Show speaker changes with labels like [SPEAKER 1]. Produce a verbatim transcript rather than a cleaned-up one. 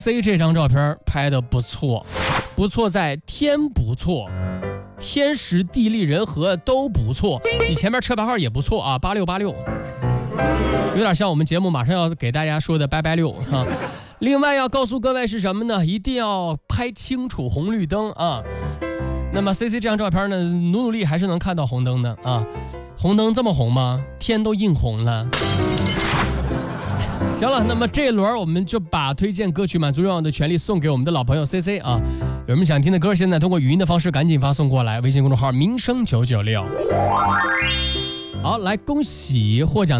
[SPEAKER 1] C 这张照片拍的不错，不错在天不错，天时地利人和都不错，你前面车牌号也不错啊，八六八六，有点像我们节目马上要给大家说的拜拜六啊。另外要告诉各位是什么呢？一定要拍清楚红绿灯啊。那么 C C 这张照片呢，努努力还是能看到红灯的啊。红灯这么红吗？天都映红了。行了，那么这一轮我们就把推荐歌曲满足愿望的权利送给我们的老朋友 C C 啊。有什么想听的歌，现在通过语音的方式赶紧发送过来，微信公众号民生九九六。好，来恭喜获奖